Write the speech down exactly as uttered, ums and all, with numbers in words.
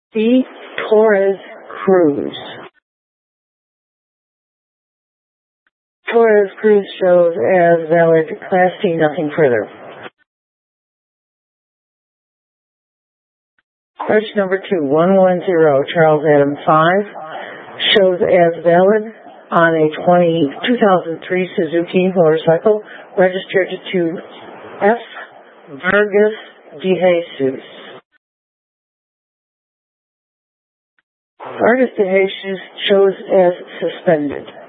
D. Torres Cruz. Torres Cruz shows as valid. Class C, nothing further. Question number two, one one zero, Charles Adam five, shows as valid on a two thousand three Suzuki motorcycle registered to F. Vargas de Jesus. Vargas de Jesus shows as suspended.